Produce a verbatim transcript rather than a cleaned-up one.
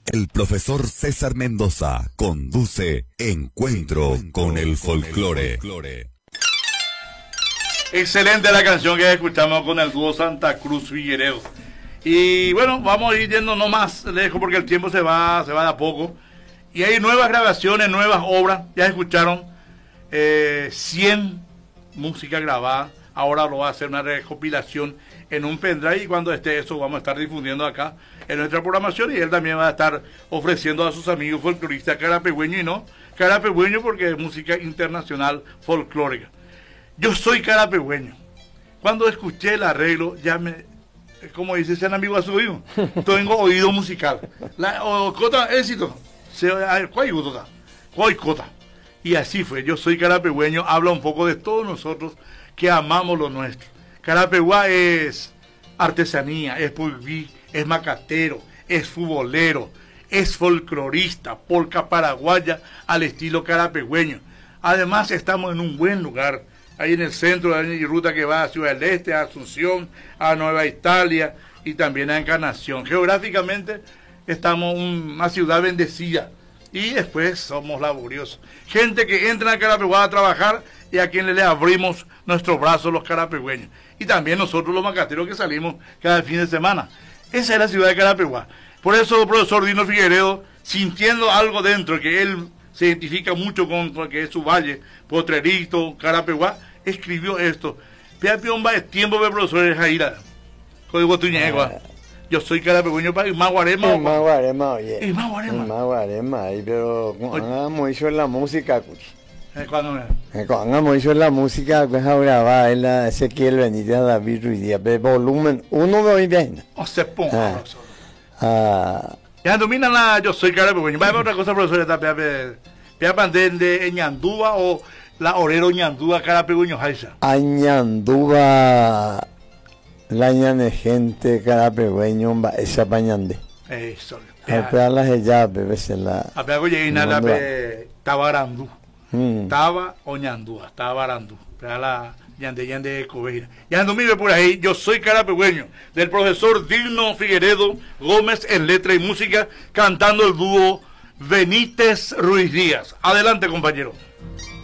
El profesor César Mendoza conduce Encuentro con el Folclore. Excelente la canción que escuchamos con el dúo Santa Cruz Figueredo. Y bueno, vamos a ir yéndonos más lejos porque el tiempo se va, se va de a poco. Y hay nuevas grabaciones, nuevas obras. Ya escucharon eh, cien músicas grabadas. Ahora lo va a hacer una recopilación en un pendrive y cuando esté eso vamos a estar difundiendo acá en nuestra programación y él también va a estar ofreciendo a sus amigos folcloristas carapegüeños y no carapegüeño porque es música internacional folclórica. Yo soy carapegüeño. Cuando escuché el arreglo ya me, como dice ese amigo a su oído, tengo oído musical. La o, cota éxito, se cuál gusta, cuál cota. Y así fue. Yo soy carapegüeño, habla un poco de todos nosotros que amamos lo nuestro. Carapeguá es artesanía, es pulví, es macatero, es futbolero, es folclorista, polca paraguaya al estilo carapegüeño. Además estamos en un buen lugar, ahí en el centro de la ruta que va a Ciudad del Este, a Asunción, a Nueva Italia y también a Encarnación. Geográficamente estamos en una ciudad bendecida y después somos laboriosos. Gente que entra a Carapeguá a trabajar y a quien le abrimos nuestros brazos los carapegüeños. Y también nosotros los macateros que salimos cada fin de semana. Esa es la ciudad de Carapeguá. Por eso el profesor Dino Figueredo, sintiendo algo dentro, que él se identifica mucho con, con que es su valle, Potrerito, Carapeguá, escribió esto. Pea piomba es tiempo de profesores Jaira. Código Tuñegua. Yo soy carapegüeño para ir más guarema. Es más guarema, oye. Es más guarema. Es más guarema, pero cuando hizo la música, ¿Cuándo me? cuando hizo la música, pues ahora va el Ezequiel Benítez, David Ruiz Díaz, de volumen uno de hoy bien. O se ponga, profesor. Ah. Ya domina la, yo soy carapegüeño. Vaya otra cosa, profesor, esta pea pea pandén de Ñandúa o la orero Ñandúa carapegüeño Jaisa. Añandúa. La ñane gente carapegüeño esa pañande. Eso. Apea la ella bebe se la. Apea goyeina la pe tabarandú. Taba o Ñandúa, tabarandú. Apea la ñande ñande cobeira. Ya ando mire por ahí, yo soy carapegüeño del profesor Dino Figueredo Gómez en letra y música cantando el dúo Benítez Ruiz Díaz. Adelante, compañero.